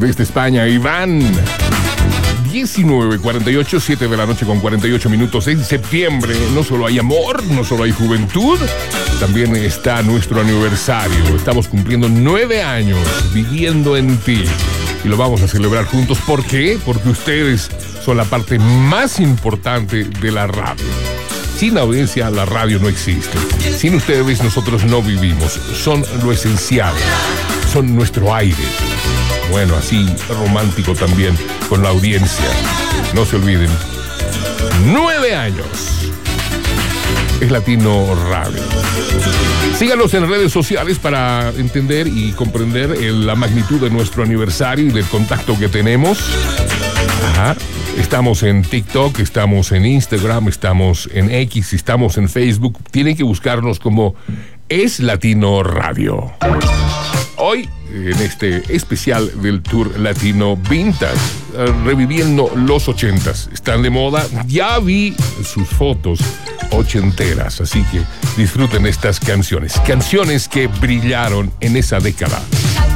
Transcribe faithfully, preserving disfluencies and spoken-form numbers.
desde España, Iván. diecinueve cuarenta y ocho, siete de la noche con cuarenta y ocho minutos en septiembre. No solo hay amor, no solo hay juventud, también está nuestro aniversario. Estamos cumpliendo nueve años viviendo en ti y lo vamos a celebrar juntos. ¿Por qué? Porque ustedes son la parte más importante de la radio. Sin audiencia, la radio no existe. Sin ustedes, nosotros no vivimos. Son lo esencial. Son nuestro aire. Bueno, así romántico también con la audiencia. No se olviden. Nueve años. Es Latino Radio. Síganos en redes sociales para entender y comprender el, la magnitud de nuestro aniversario y del contacto que tenemos. Ajá. Estamos en TikTok, estamos en Instagram, estamos en X, estamos en Facebook. Tienen que buscarnos como Es Latino Radio. Hoy, en este especial del Tour Latino Vintage, reviviendo los ochentas. Están de moda. Ya vi sus fotos ochenteras, así que disfruten estas canciones. Canciones que brillaron en esa década.